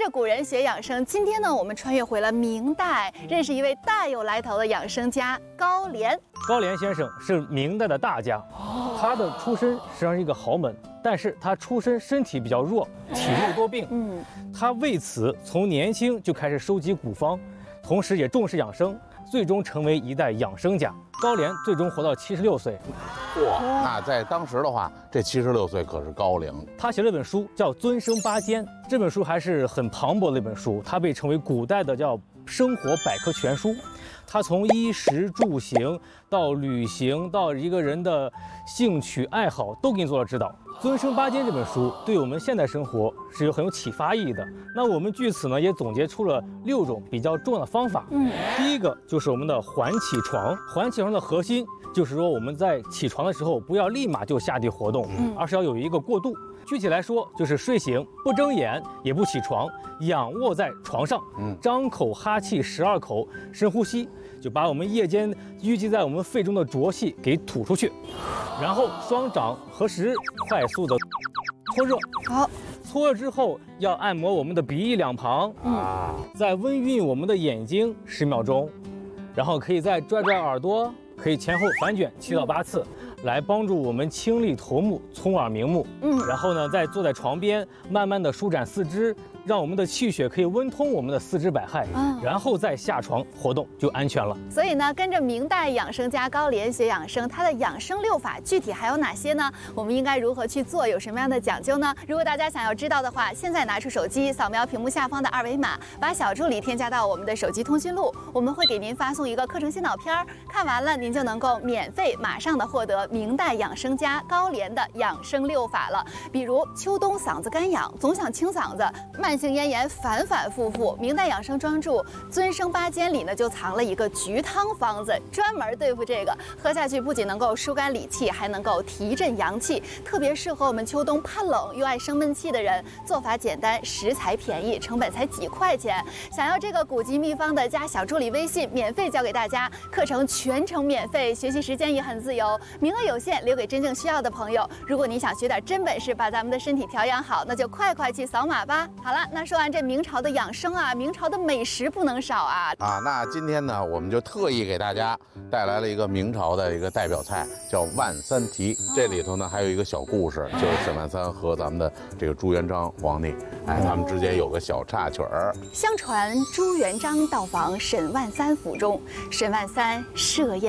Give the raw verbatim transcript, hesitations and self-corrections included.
着古人学养生，今天呢，我们穿越回了明代，认识一位大有来头的养生家高廉。 高廉先生是明代的大家，他的出身实际上是一个豪门，但是他出身身体比较弱，体弱多病。嗯，他为此从年轻就开始收集古方，同时也重视养生，最终成为一代养生家。高廉最终活到七十六岁。 哇，那在当时的话，这七十六岁可是高龄。 他写了本书叫《尊生八间》，这本书还是很磅礴的一本书，它被称为古代的叫生活百科全书。他从衣食住行到旅行到一个人的兴趣爱好都给你做了指导。《尊生八间》这本书对我们现代生活是有很有启发意义的。那我们据此呢也总结出了六种比较重要的方法。嗯，第一个就是我们的缓起床。缓起床的核心就是说我们在起床的时候不要立马就下地活动，而是要有一个过渡。具体来说，就是睡醒不睁眼也不起床，仰卧在床上，张口哈气十二口，深呼吸，就把我们夜间淤积在我们肺中的浊气给吐出去。然后双掌合十，快速的搓热。好，搓热之后要按摩我们的鼻翼两旁，嗯，再温熨我们的眼睛十秒钟，然后可以再拽拽耳朵，可以前后反卷七到八次。来帮助我们清理头目，聪耳明目。嗯，然后呢，再坐在床边，慢慢的舒展四肢，让我们的气血可以温通我们的四肢百骸。嗯，然后再下床活动就安全了。 所以呢，跟着明代养生家高廉学养生，他的养生六法具体还有哪些呢？我们应该如何去做？有什么样的讲究呢？如果大家想要知道的话，现在拿出手机，扫描屏幕下方的二维码，把小助理添加到我们的手机通讯录，我们会给您发送一个课程先导片，看完了您就能够免费马上的获得明代养生家高廉的养生六法了。比如秋冬嗓子干痒，总想清嗓子，慢性咽炎反反复复，明代养生专著《尊生八间》里呢就藏了一个菊汤方子，专门对付这个。喝下去不仅能够疏肝理气，还能够提振阳气，特别适合我们秋冬怕冷又爱生闷气的人。做法简单，食材便宜，成本才几块钱。想要这个古籍秘方的，加小助理微信，免费教给大家。课程全程免费，学习时间也很自由，名额有限，留给真正需要的朋友。如果你想学点真本事，把咱们的身体调养好，那就快快去扫码吧。好了，那说完这明朝的养生啊，明朝的美食不能少啊。 啊，那今天呢，我们就特意给大家带来了一个明朝的一个代表菜，叫万三蹄。这里头呢还有一个小故事，就是沈万三和咱们的这个朱元璋皇帝，哎，他们之间有个小插曲儿。 相传朱元璋到访沈万三府中，沈万三设宴。